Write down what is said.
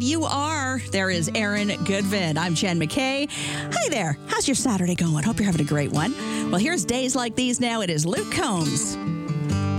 you are. There is Aaron Goodvin. I'm Jen McKay. Hi there. How's your Saturday going? Hope you're having a great one. Well, here's Days Like These now. It is Luke Combs.